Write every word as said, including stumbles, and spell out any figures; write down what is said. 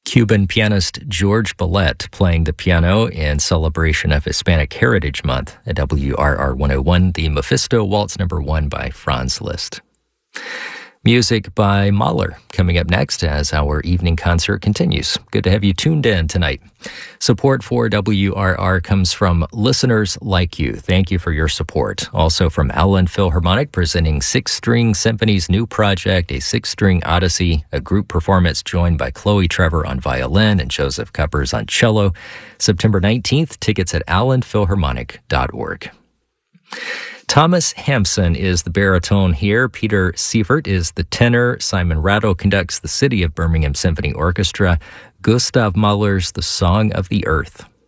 Cuban pianist George Bolet playing the piano in celebration of Hispanic Heritage Month at W R R one oh one, the Mephisto Waltz number one by Franz Liszt. Music by Mahler coming up next as our evening concert continues. Good to have you tuned in tonight. Support for W R R comes from listeners like you. Thank you for your support. Also from Allen Philharmonic presenting Six String Symphony's new project, a six-string odyssey, a group performance joined by Chloe Trevor on violin and Joseph Cuppers on cello. September nineteenth, tickets at allen philharmonic dot org. Thomas Hampson is the baritone here. Peter Sievert is the tenor. Simon Rattle conducts the City of Birmingham Symphony Orchestra. Gustav Mahler's The Song of the Earth.